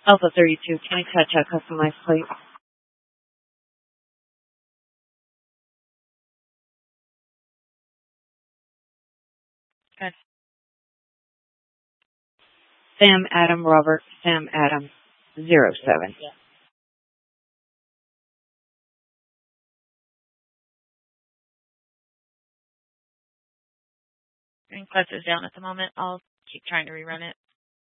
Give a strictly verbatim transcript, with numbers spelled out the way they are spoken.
Alpha thirty-two, can I touch a customized plate? Good. Sam Adam Robert, Sam Adam, zero seven. Yeah. Green Quest is down at the moment. I'll keep trying to rerun it.